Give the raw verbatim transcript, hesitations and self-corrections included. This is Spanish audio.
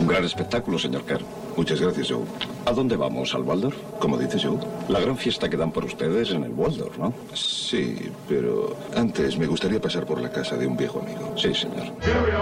gran espectáculo, señor Kerr. Muchas gracias, Joe. ¿A dónde vamos? ¿Al Waldorf? ¿Cómo dices, Joe? La gran fiesta que dan por ustedes en el Waldorf, ¿no? Sí, pero antes me gustaría pasar por la casa de un viejo amigo. Sí, señor.